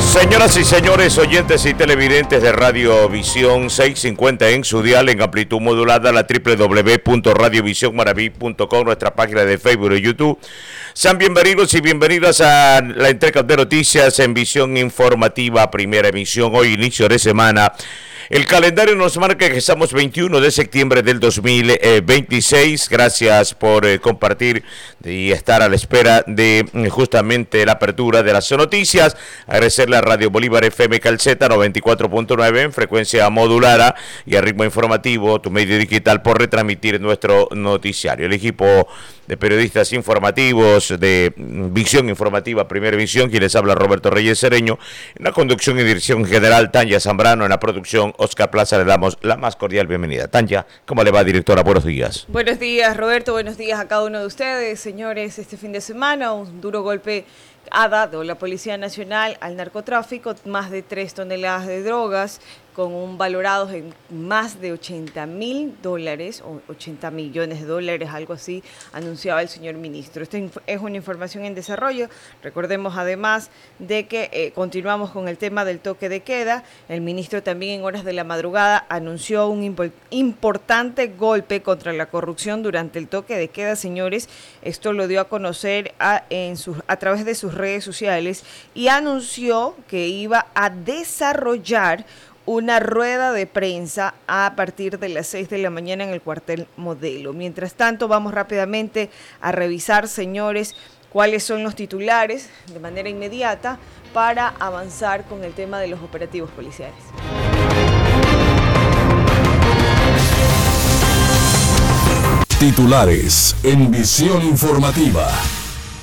Señoras y señores, oyentes y televidentes de Radio Visión 650 en su dial en amplitud modulada, la www.radiovisionmaraví.com, nuestra página de Facebook y YouTube. Sean bienvenidos y bienvenidas a la entrega de noticias en Visión Informativa, primera emisión, hoy inicio de semana. El calendario nos marca que estamos 21 de septiembre del 2026. Gracias por compartir y estar a la espera de justamente la apertura de las noticias. Agradecerle a Radio Bolívar FM Calceta 94.9 en frecuencia modulada y a ritmo informativo, tu medio digital, por retransmitir nuestro noticiario. El equipo de periodistas informativos de Visión Informativa, Primera Visión, quien les habla Roberto Reyes Cereño, en la conducción y dirección general Tanya Zambrano, en la producción Oscar Plaza. Le damos la más cordial bienvenida. Tanya, ¿cómo le va, directora? Buenos días. Buenos días, Roberto, buenos días a cada uno de ustedes. Señores, este fin de semana un duro golpe ha dado la Policía Nacional al narcotráfico, más de 3 toneladas de drogas, con un valorado en más de $80.000 o 80 millones de dólares, algo así, anunciaba el señor ministro. Esta es una información en desarrollo. Recordemos además de que continuamos con el tema del toque de queda. El ministro también en horas de la madrugada anunció un importante golpe contra la corrupción durante el toque de queda, señores. Esto lo dio a conocer a través de sus redes sociales y anunció que iba a desarrollar una rueda de prensa a partir de las 6 de la mañana en el cuartel Modelo. Mientras tanto, vamos rápidamente a revisar, señores, cuáles son los titulares de manera inmediata para avanzar con el tema de los operativos policiales. Titulares en Visión Informativa.